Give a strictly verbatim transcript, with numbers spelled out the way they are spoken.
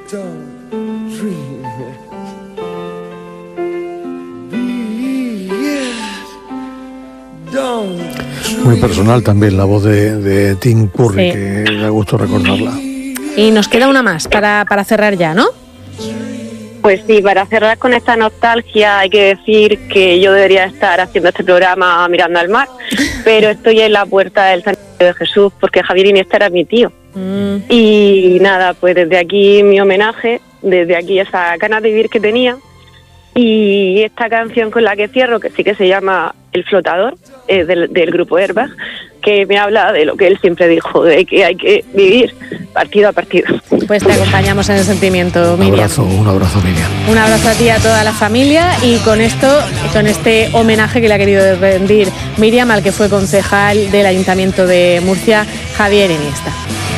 Muy personal también la voz de, de Tim Curry, sí, que da gusto recordarla. Y nos queda una más para, para cerrar ya, ¿no? Pues sí, para cerrar con esta nostalgia hay que decir que yo debería estar haciendo este programa mirando al mar, pero estoy en la puerta del Santuario de Jesús porque Javier Iniesta era mi tío. Mm. Y nada, pues desde aquí mi homenaje, desde aquí esa ganas de vivir que tenía, y esta canción con la que cierro, que sí que se llama El Flotador, eh, del, del grupo Airbag, que me habla de lo que él siempre dijo, de que hay que vivir partido a partido. Pues te acompañamos en el sentimiento, Miriam. Un abrazo, un abrazo, Miriam. Un abrazo a ti y a toda la familia, y con esto, con este homenaje que le ha querido rendir Miriam al que fue concejal del Ayuntamiento de Murcia, Javier Iniesta.